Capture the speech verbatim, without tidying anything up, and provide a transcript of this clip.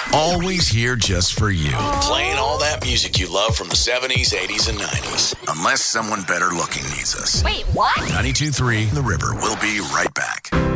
Always here just for you. Playing all that music you love from the seventies, eighties, and nineties. Unless someone better looking needs us. Wait, what? ninety-two point three The River. We'll be right back.